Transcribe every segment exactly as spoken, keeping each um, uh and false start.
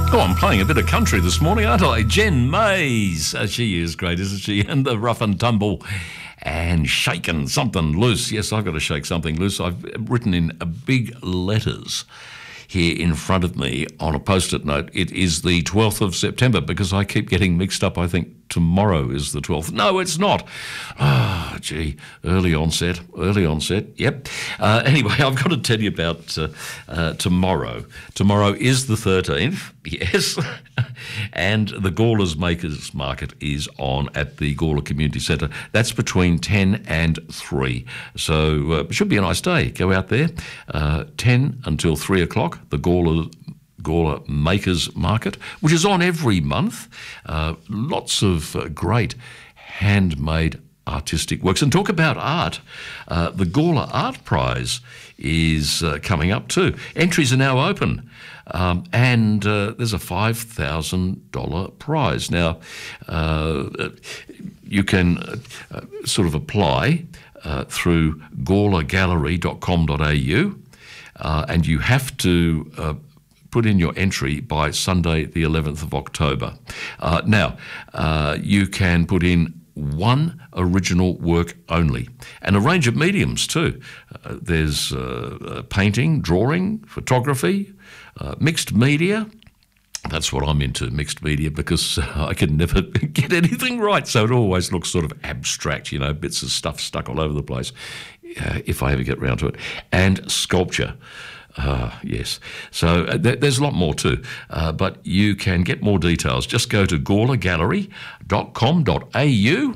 Oh, I'm playing a bit of country this morning, aren't I? Jen Mays. Uh, she is great, isn't she? And the rough and tumble and shaking something loose. Yes, I've got to shake something loose. I've written in big letters here in front of me on a post-it note. It is the twelfth of September because I keep getting mixed up. I think tomorrow is the twelfth. No, it's not. Ah, oh, gee, early onset, early onset. Yep. Uh, anyway, I've got to tell you about uh, uh, tomorrow. Tomorrow is the thirteenth, yes, and the Gawler's Makers Market is on at the Gawler Community Centre. That's between ten and three. So uh, it should be a nice day. Go out there, uh, ten until three o'clock, the Gawler Gawler Makers Market, which is on every month. Uh, lots of uh, great handmade artistic works. And talk about art, uh, the Gawler Art Prize is uh, coming up too. Entries are now open, um, and uh, there's a five thousand dollars prize. Now, uh, you can uh, sort of apply uh, through gawler gallery dot com dot a u, uh, and you have to uh, put in your entry by Sunday the eleventh of October. Uh, now, uh, you can put in one original work only, and a range of mediums too. Uh, there's uh, painting, drawing, photography, uh, mixed media. That's what I'm into, mixed media, because uh, I can never get anything right, so it always looks sort of abstract, you know, bits of stuff stuck all over the place, uh, if I ever get round to it. And sculpture. Uh, yes. So uh, th- there's a lot more too, uh, but you can get more details. Just go to gawler gallery dot com dot a u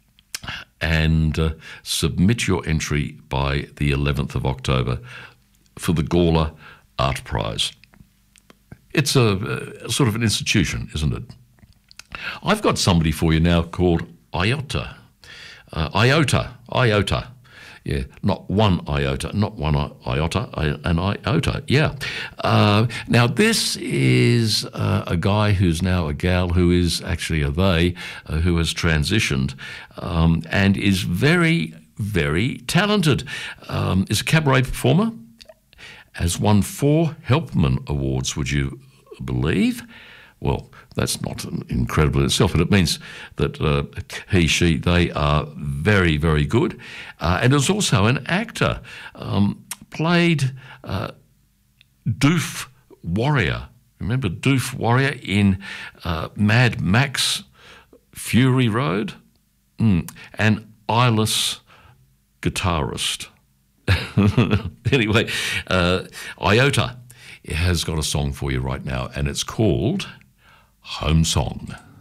and uh, submit your entry by the eleventh of October for the Gawler Art Prize. It's a, a sort of an institution, isn't it? I've got somebody for you now called Iota. Uh, Iota. Iota. Yeah, not one iota, not one iota, an iota, yeah. Uh, now, this is uh, a guy who's now a gal who is actually a they, uh, who has transitioned um, and is very, very talented. Um, is a cabaret performer, has won four Helpman Awards, would you believe? Well, that's not incredible in itself, but it means that uh, he, she, they are very, very good. Uh, and is also an actor. Um, played uh, Doof Warrior. Remember Doof Warrior in uh, Mad Max Fury Road? Mm. And eyeless guitarist. Anyway, uh, Iota has got a song for you right now, and it's called Home Song.